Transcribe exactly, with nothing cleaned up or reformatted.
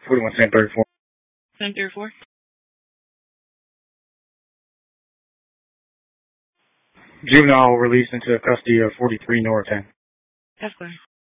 forty-one, ten thirty-four. ten thirty-four. Juvenile released into custody of forty-three North ten. That's clear.